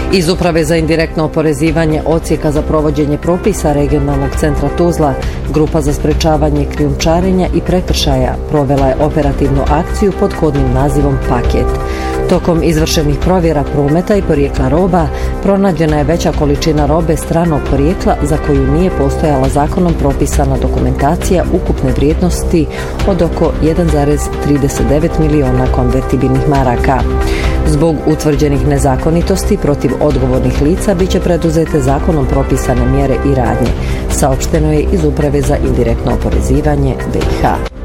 Iz Uprave za indirektno oporezivanje Odsjeka za provođenje propisa Regionalnog centra Tuzla, Grupa za sprečavanje krijumčarenja i prekršaja provela je operativnu akciju pod kodnim nazivom Paket. Tokom izvršenih provjera prometa i porijekla roba pronađena je veća količina robe stranog porijekla za koju nije postojala zakonom propisana dokumentacija ukupne vrijednosti od oko 1,39 miliona konvertibilnih maraka. Zbog utvrđenih nezakonitosti protiv odgovornih lica biće preduzete zakonom propisane mjere i radnje, saopšteno je iz Uprave za indirektno oporezivanje BiH.